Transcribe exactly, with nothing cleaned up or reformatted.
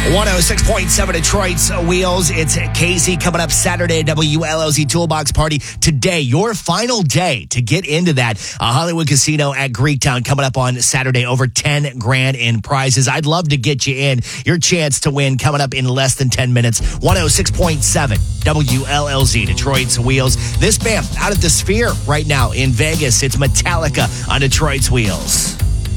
one oh six point seven Detroit's Wheels. It's Casey coming up Saturday at W L L Z Toolbox Party. Today, your final day to get into that. Uh, Hollywood Casino at Greektown coming up on Saturday. Over ten grand in prizes. I'd love to get you in. Your chance to win coming up in less than ten minutes. one oh six point seven W L L Z Detroit's Wheels. This band out of the Sphere right now in Vegas. It's Metallica on Detroit's Wheels.